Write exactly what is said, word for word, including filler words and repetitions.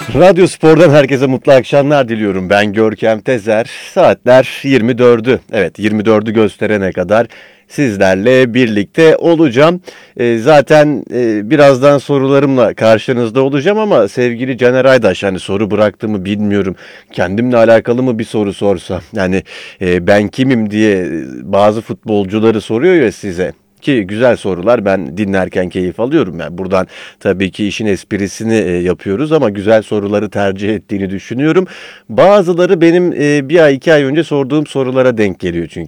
Radyo Spor'dan herkese mutlu akşamlar diliyorum. Ben Görkem Tezer. Saatler yirmi dördü. Evet, yirmi dördü gösterene kadar sizlerle birlikte olacağım. E, zaten e, birazdan sorularımla karşınızda olacağım ama sevgili Caner Aydaş, hani soru bıraktığımı bilmiyorum. Kendimle alakalı mı bir soru sorsam? Yani e, ben kimim diye bazı futbolcuları soruyor ya size. Ki güzel sorular, ben dinlerken keyif alıyorum. Yani buradan tabii ki işin esprisini e, yapıyoruz ama güzel soruları tercih ettiğini düşünüyorum. Bazıları benim e, bir ay iki ay önce sorduğum sorulara denk geliyor çünkü.